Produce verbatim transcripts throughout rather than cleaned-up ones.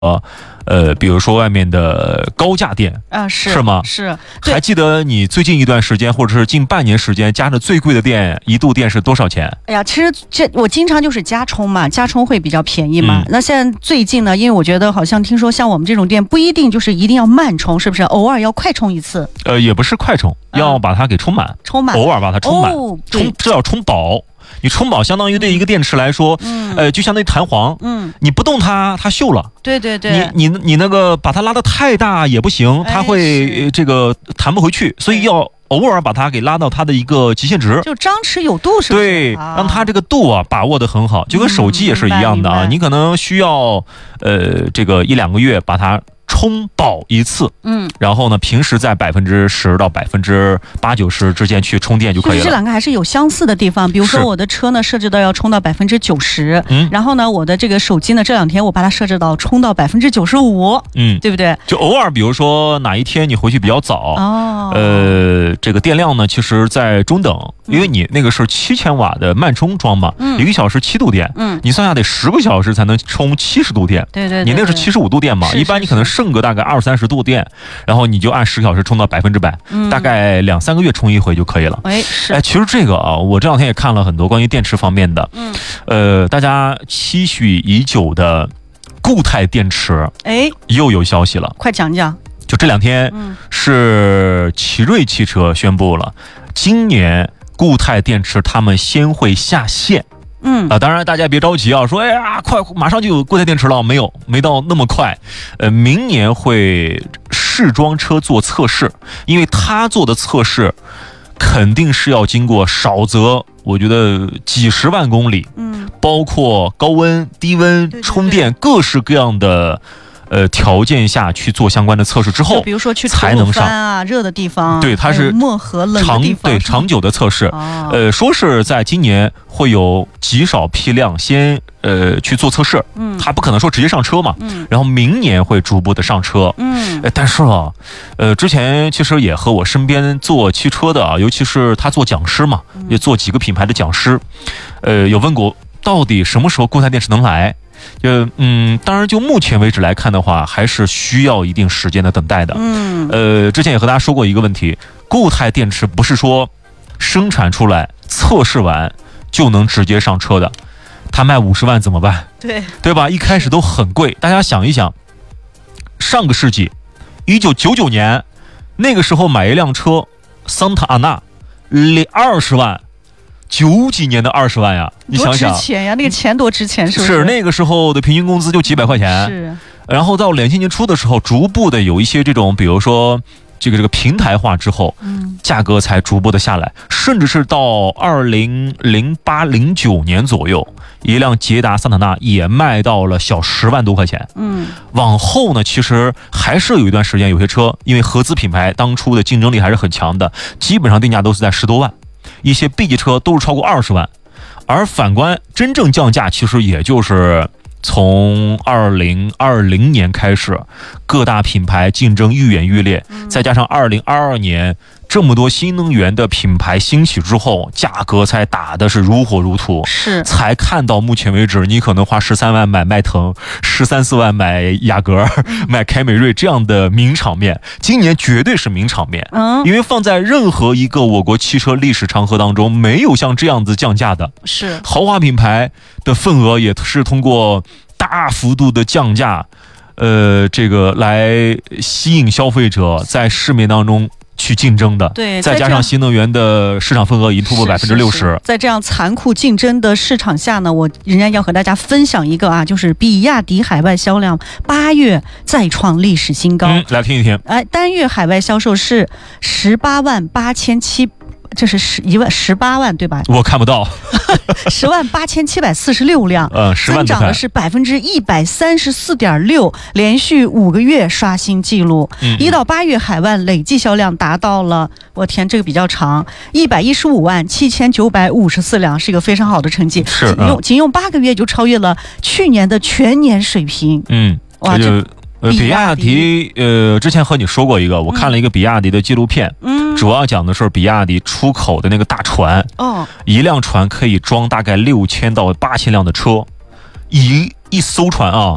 呃呃，比如说外面的高价店啊，是是吗？ 是。 还记得你最近一段时间，或者是近半年时间加的最贵的店，一度电是多少钱？ 哎呀，其实这我经常就是加充嘛，加充会比较便宜嘛。嗯、那现在最近呢，因为我觉得好像听说像我们这种店不一定就是一定要慢充，是不是？偶尔要快充一次。 呃，也不是快充，要把它给充满， 充满， 偶尔把它充满， 哦、 充这要充饱。你充饱相当于对一个电池来说，嗯，呃，就相当于弹簧，嗯，你不动它，它锈了。 对对对， 你你你那个把它拉得太大也不行，它会、哎、这个弹不回去，所以要偶尔把它给拉到它的一个极限值， 就张弛有度，是不是？ 对，啊、让它这个度啊把握得很好，就跟手机也是一样的啊，嗯、你可能需要呃这个一两个月把它充饱一次，嗯，然后呢，平时在百分之十到百分之八九十之间去充电就可以了。 就是这两个还是有相似的地方，比如说我的车呢设置到要充到百分之九十，嗯，然后呢我的这个手机呢这两天我把它设置到充到百分之九十五，嗯，对不对？ 就偶尔比如说哪一天你回去比较早，哦，呃，这个电量呢其实在中等，因为你那个是七千瓦的慢充桩嘛，嗯，一个小时七度电，嗯，你算下得十个小时才能充七十度电， 对 对, 对, 对， 你那个是七十五度电嘛，是是是，一般你可能剩个大概二三十度电，然后你就按十小时充到百分之百，嗯，大概两三个月充一回就可以了。 哎，是， 哎，其实这个啊，我这两天也看了很多关于电池方面的，嗯，呃，大家期许已久的固态电池，哎，又有消息了， 快讲讲。 就这两天，嗯，是奇瑞汽车宣布了，今年固态电池他们先会下线。嗯啊，当然大家别着急啊，说哎呀，快马上就有固态电池了，没有，没到那么快。呃，明年会试装车做测试，因为他做的测试肯定是要经过少则我觉得几十万公里，嗯，包括高温、低温、对对对充电各式各样的。呃，条件下去做相关的测试之后， 比如说去才能上啊，热的地方， 对，它是漠河冷的地方， 对长久的测试。哦、呃，说是在今年会有极少批量先呃去做测试，嗯，它不可能说直接上车嘛，嗯，然后明年会逐步的上车，嗯，呃、但是啊，呃，之前其实也和我身边做汽车的啊，尤其是他做讲师嘛，嗯、也做几个品牌的讲师，呃，有问过到底什么时候固态电池能来。就嗯，当然，就目前为止来看的话，还是需要一定时间的等待的。嗯，呃，之前也和大家说过一个问题，固态电池不是说生产出来、测试完就能直接上车的，它卖五十万怎么办？ 对， 对吧？一开始都很贵。大家想一想，上个世纪一九九九年那个时候买一辆车，桑塔纳，二十万。九几年的二十万呀，你想想， 多值钱呀！那个钱多值钱，是不是？ 是那个时候的平均工资就几百块钱。 是。 然后到两千年初的时候，逐步的有一些这种，比如说这个这个平台化之后，嗯，价格才逐步的下来，甚至是到二零零八零九年左右，一辆捷达桑塔纳也卖到了小十万多块钱。嗯。往后呢，其实还是有一段时间，有些车因为合资品牌当初的竞争力还是很强的，基本上定价都是在十多万。一些 B 级车都是超过二十万，而反观真正降价，其实也就是从二零二零年开始，各大品牌竞争愈演愈烈，再加上二零二二年这么多新能源的品牌兴起之后，价格才打的是如火如荼， 是才看到目前为止，你可能花十三万买迈腾，十三四万买雅阁，买凯美瑞这样的名场面，今年绝对是名场面，嗯，因为放在任何一个我国汽车历史长河当中，没有像这样子降价的， 是豪华品牌的份额也是通过大幅度的降价，呃，这个来吸引消费者在市面当中去竞争的， 对， 再加上新能源的市场份额已经突破百分之六十。 在这样残酷竞争的市场下呢，我仍然要和大家分享一个啊，就是比亚迪海外销量八月再创历史新高。 嗯，来听一听。 哎，单月海外销售是十八万八千七。这是十一万十八万对吧？ 我看不到， 十万八千七百四十六辆， 呃，十万增长的是百分之一百三十四点六，连续五个月刷新纪录。嗯，一到八月海外累计销量达到了，我天，这个比较长，一百一十五万七千九百五十四辆，是一个非常好的成绩。 是， 仅用仅用八个月就超越了去年的全年水平。 嗯，哇，这。呃，比亚迪，呃，之前和你说过一个，我看了一个比亚迪的纪录片，嗯，主要讲的是比亚迪出口的那个大船，哦，一辆船可以装大概六千到八千辆的车，一一艘船啊，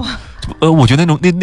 呃，我觉得那种那。